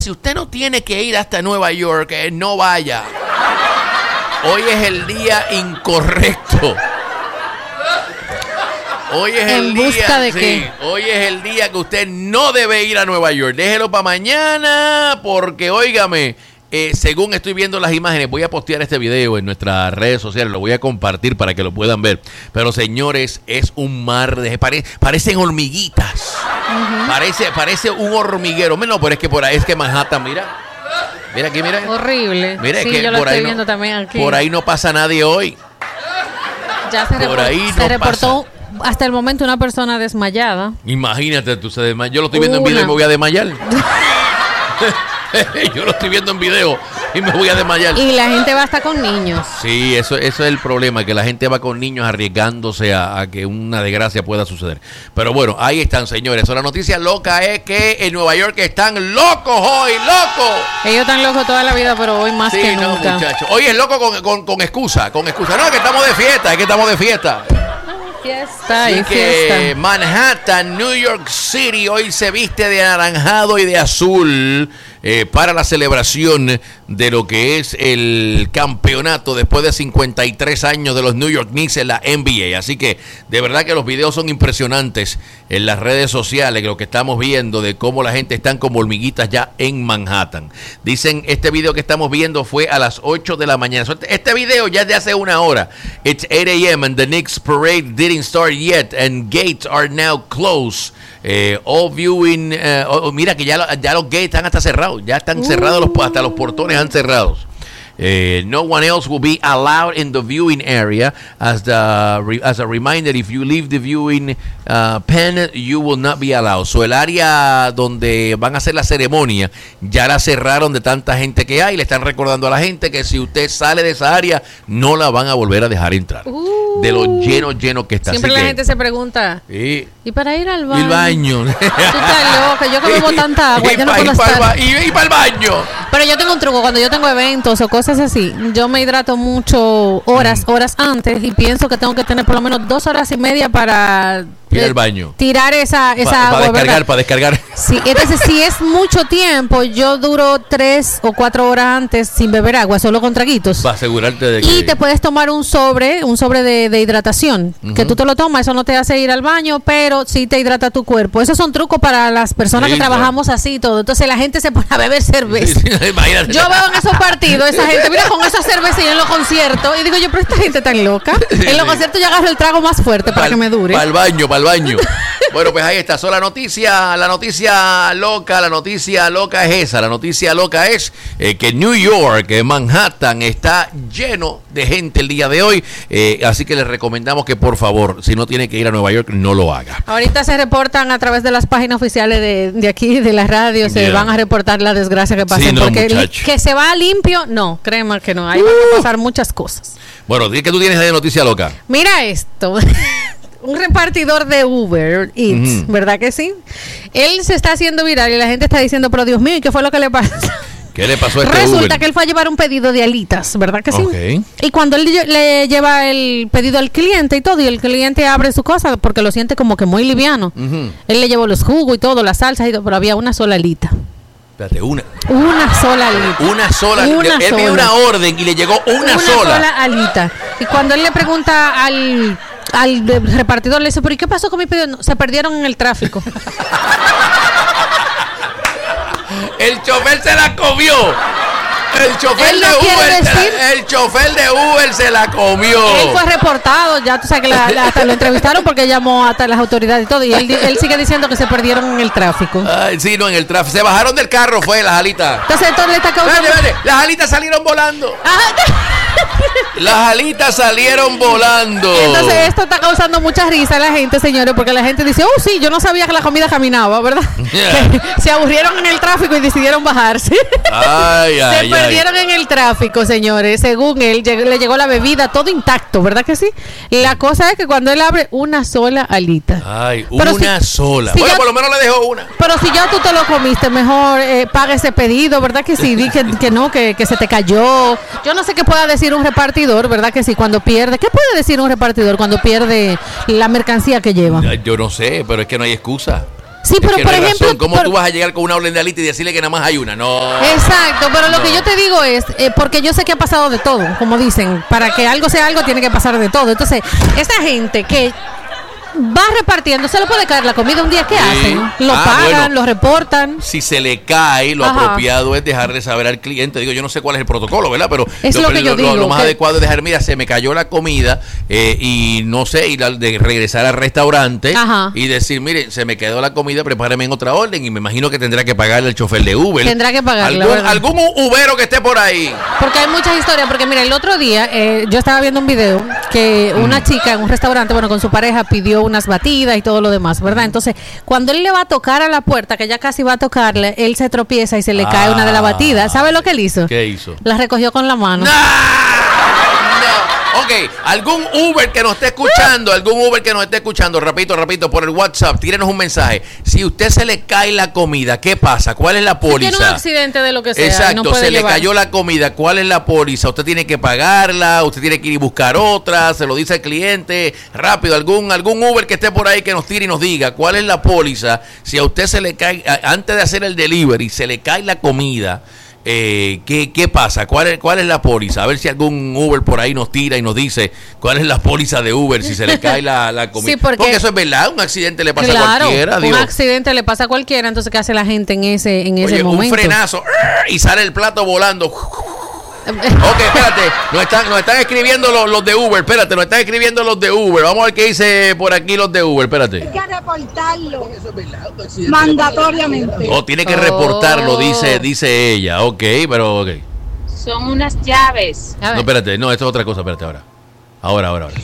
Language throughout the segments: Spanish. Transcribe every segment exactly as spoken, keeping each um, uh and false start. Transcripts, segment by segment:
Si usted no tiene que ir hasta Nueva York, eh, no vaya. Hoy es el día incorrecto. Hoy es ¿En el busca día, de sí, qué? hoy es el día que usted no debe ir a Nueva York. Déjelo para mañana, porque óigame, eh, según estoy viendo las imágenes, voy a postear este video en nuestras redes sociales, lo voy a compartir para que lo puedan ver. Pero señores, es un mar de pare, parecen hormiguitas. Uh-huh. Parece, parece un hormiguero. No, pero es que por ahí es que Manhattan, mira. Mira aquí, mira. Horrible. Mira, sí, que yo lo por estoy ahí viendo no, también aquí. Por ahí no pasa nadie hoy. Ya se, por report, ahí se no reportó pasa. Hasta el momento una persona desmayada. Imagínate tú, se desmaya. Yo lo estoy viendo Una. en video y me voy a desmayar. Yo lo estoy viendo en video y me voy a desmayar. Y la gente va hasta con niños. Sí, eso, eso es el problema, que la gente va con niños arriesgándose a, a que una desgracia pueda suceder. Pero bueno, ahí están, señores. So, la noticia loca es que en Nueva York están locos hoy, locos. Ellos están locos toda la vida, pero hoy más sí, que no, nunca. muchachos. Hoy es loco con, con, con excusa, con excusa. No, es que estamos de fiesta, es que estamos de fiesta. Fiesta Así y que fiesta. Manhattan, New York City, hoy se viste de anaranjado y de azul eh, para la celebración de lo que es el campeonato después de cincuenta y tres años de los New York Knicks en la N B A. Así que de verdad que los videos son impresionantes en las redes sociales, lo que estamos viendo de cómo la gente están como hormiguitas ya en Manhattan. Dicen, este video que estamos viendo fue a las ocho de la mañana. Este video ya es de hace una hora. It's eight a.m. and the Knicks parade didn't start yet and gates are now closed. Eh, all viewing, uh, oh, mira que ya, ya los gates están hasta cerrados, ya están uh. cerrados, los, hasta los portones han cerrados. Uh, no one else will be allowed in the viewing area. As the as a reminder, if you leave the viewing uh, pen, you will not be allowed. So el área donde van a hacer la ceremonia ya la cerraron de tanta gente que hay. Le están recordando a la gente que si usted sale de esa área no la van a volver a dejar entrar. Uh. De lo lleno lleno que está. Siempre Así la que, gente se pregunta. Sí. ¿Y para ir al baño? El baño. Tú estás loca. Yo que bebo tanta agua. Y, yo no pa, puedo y, estar. pa, y, y para el baño. Pero yo tengo un truco. Cuando yo tengo eventos o cosas así, yo me hidrato mucho horas, mm. horas antes y pienso que tengo que tener por lo menos dos horas y media para ir al baño. Tirar esa, esa pa, agua. Para descargar, para descargar. Sí, entonces si es mucho tiempo, yo duro tres o cuatro horas antes sin beber agua, solo con traguitos. Para asegurarte de que... Y te puedes tomar un sobre, un sobre de, de hidratación, uh-huh. que tú te lo tomas, eso no te hace ir al baño, pero sí te hidrata tu cuerpo. Esos son trucos para las personas sí, que claro. trabajamos así y todo. Entonces la gente se pone a beber cerveza. Sí, sí, yo veo en esos partidos esa gente, mira, con esa cerveza y en los conciertos, y digo yo, pero esta gente tan loca. Sí, en los sí. conciertos yo agarro el trago más fuerte para pal, que me dure. Para el baño, para el baño. Bueno, pues ahí está. So, la noticia, la noticia loca, la noticia loca es esa. La noticia loca es eh, que New York, eh, Manhattan, está lleno de gente el día de hoy. Eh, así que les recomendamos que, por favor, si no tiene que ir a Nueva York, no lo haga. Ahorita se reportan a través de las páginas oficiales de, de aquí, de la radio, se yeah. van a reportar la desgracia que pasa. Sí, no, porque el, que se va limpio, no, créeme que no. Ahí uh. van a pasar muchas cosas. Bueno, ¿qué tú tienes de noticia loca? Mira esto. Un repartidor de Uber Eats, uh-huh. ¿verdad que sí? Él se está haciendo viral y la gente está diciendo, pero Dios mío, ¿y qué fue lo que le pasó? ¿Qué le pasó a este Resulta Uber? que él fue a llevar un pedido de alitas, ¿verdad que sí? Okay. Y cuando él le lleva el pedido al cliente y todo, y el cliente abre su cosa porque lo siente como que muy liviano. Uh-huh. Él le llevó los jugos y todo, las salsas y todo, pero había una sola alita. Espérate, una. Una sola alita. Una sola. Una él sola. pidió una orden y le llegó una, una sola. Una sola alita. Y cuando él le pregunta al... al repartidor, le dice, pero ¿y qué pasó con mi pedido? No, se perdieron en el tráfico. El chofer se la comió. El chofer no de Uber decir, se la, el chofer de Uber se la comió. Él fue reportado, ya tú sabes que la, la, hasta lo entrevistaron porque llamó hasta las autoridades y todo, y él, él sigue diciendo que se perdieron en el tráfico. Ay, sí, no, en el tráfico. Se bajaron del carro, fue las alitas. Entonces esto le está causando... Vale, vale, las alitas salieron volando. Las alitas salieron volando. Entonces esto está causando mucha risa a la gente, señores, porque la gente dice, oh sí, yo no sabía que la comida caminaba, ¿verdad? Yeah. Se aburrieron en el tráfico y decidieron bajarse. Ay, ay, Se perdieron ay. en el tráfico, señores. Según él, lleg- le llegó la bebida todo intacto, ¿verdad que sí? La cosa es que cuando él abre una sola alita. Ay, pero una si, sola. Si bueno, ya, por lo menos le dejó una. Pero si ya tú te lo comiste, mejor eh, paga ese pedido, ¿verdad que sí? Di que, que no, que, que se te cayó. Yo no sé qué pueda decir un repartidor, ¿verdad que sí? Cuando pierde, ¿qué puede decir un repartidor cuando pierde la mercancía que lleva? Yo no sé, pero es que no hay excusa. Sí, pero por ejemplo... Razón. ¿Cómo por... tú vas a llegar con una orden de alita y decirle que nada más hay una? No. Exacto, pero lo no. que yo te digo es, eh, porque yo sé que ha pasado de todo, como dicen, para que algo sea algo tiene que pasar de todo. Entonces, esa gente que va repartiendo, se le puede caer la comida un día, ¿qué sí. hacen? Lo ah, pagan, bueno, lo reportan. Si se le cae, lo Ajá. apropiado es dejarle saber al cliente. Digo, yo no sé cuál es el protocolo, ¿verdad? Pero es lo, lo, que lo, yo digo, lo más que... adecuado es dejar, mira, se me cayó la comida eh, y no sé, ir a, de regresar al restaurante Ajá. y decir, mire, se me quedó la comida, prepáreme en otra orden, y me imagino que tendrá que pagarle el chofer de Uber. Tendrá que pagarle. ¿Algún, algún ubero que esté por ahí? Porque hay muchas historias, porque mira, el otro día eh, yo estaba viendo un video que una mm. chica en un restaurante, bueno, con su pareja pidió unas batidas y todo lo demás, ¿verdad? Entonces, cuando él le va a tocar a la puerta, que ya casi va a tocarle, él se tropieza y se le ah, cae una de las batidas. ¿Sabe lo que él hizo? ¿Qué hizo? La recogió con la mano. ¡No! Ok, algún Uber que nos esté escuchando, algún Uber que nos esté escuchando, repito, repito, por el WhatsApp, tírenos un mensaje. Si usted se le cae la comida, ¿qué pasa? ¿Cuál es la póliza? Si tiene un accidente de lo que sea. Exacto, no puede se llevar. le cayó la comida, ¿cuál es la póliza? Usted tiene que pagarla, usted tiene que ir y buscar otra, se lo dice al cliente, rápido, algún algún Uber que esté por ahí que nos tire y nos diga cuál es la póliza. Si a usted se le cae, antes de hacer el delivery, se le cae la comida, Eh, ¿qué, ¿qué pasa? ¿Cuál es, ¿Cuál es la póliza? A ver si algún Uber por ahí nos tira y nos dice cuál es la póliza de Uber si se le cae la, la comida. Sí, porque, porque eso es verdad, un accidente le pasa claro, a cualquiera. Un Dios. accidente le pasa a cualquiera, entonces ¿qué hace la gente en ese, en ese Oye, momento? Un frenazo y sale el plato volando. Ok, espérate, nos están, nos están escribiendo los, los de Uber, espérate, nos están escribiendo los de Uber. Vamos a ver qué dice por aquí los de Uber, espérate. Hay que reportarlo mandatoriamente. Oh, tiene que reportarlo, dice, dice ella. Ok, pero ok. Son unas llaves. No, espérate, no, esto es otra cosa, espérate ahora. Ahora, ahora, ahora.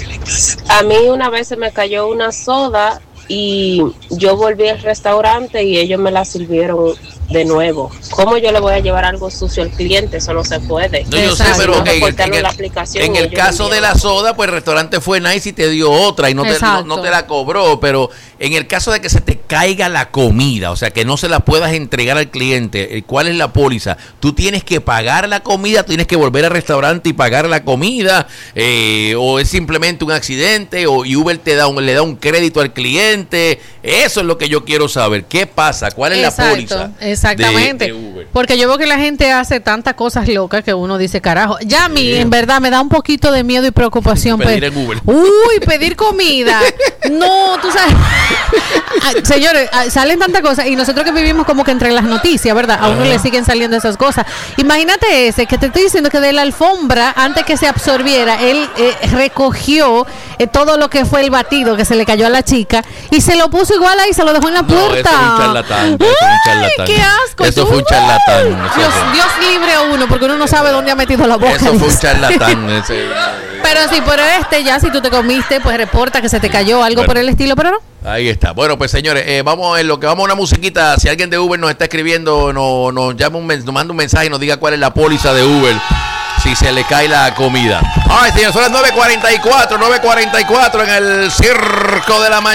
A mí una vez se me cayó una soda y yo volví al restaurante y ellos me la sirvieron de nuevo. ¿Cómo yo le voy a llevar algo sucio al cliente? Eso no se puede. No, yo sé, pero okay, en, en, el, en el caso de la soda, pues el restaurante fue nice y te dio otra y no te, no, no te la cobró, pero en el caso de que se te caiga la comida, o sea, que no se la puedas entregar al cliente, ¿cuál es la póliza? Tú tienes que pagar la comida, tienes que volver al restaurante y pagar la comida, eh, o es simplemente un accidente, o Uber te da un, le da un crédito al cliente. Eso es lo que yo quiero saber. ¿Qué pasa? ¿Cuál es Exacto. la póliza? Exactamente, de, de Uber. Porque yo veo que la gente hace tantas cosas locas que uno dice, carajo, ya a mí sí. en verdad me da un poquito de miedo y preocupación. Pedir pe- en Uber. Uy, pedir comida. No, tú sabes. Señores, salen tantas cosas y nosotros que vivimos como que entre las noticias, ¿verdad? A uno Ajá. le siguen saliendo esas cosas. Imagínate ese, que te estoy diciendo que de la alfombra, antes que se absorbiera, él eh, recogió eh, todo lo que fue el batido que se le cayó a la chica y se lo puso igual ahí, se lo dejó en la no, puerta. Eso es un charlatán. Eso es un charlatán. ¡Qué asco! Eso fue un charlatán. Dios, Dios libre a uno, porque uno no sabe dónde ha metido la boca. Eso fue un charlatán. Ese. Pero sí, pero este ya si tú te comiste, pues reporta que se te cayó algo bueno, por el estilo, pero no. Ahí está. Bueno, pues señores, eh, vamos en lo que vamos a una musiquita. Si alguien de Uber nos está escribiendo, nos, nos llama un nos manda un mensaje y nos diga cuál es la póliza de Uber si se le cae la comida. Ay, señor, son las nueve cuarenta y cuatro, nueve cuarenta y cuatro en el Circo de la Mañana.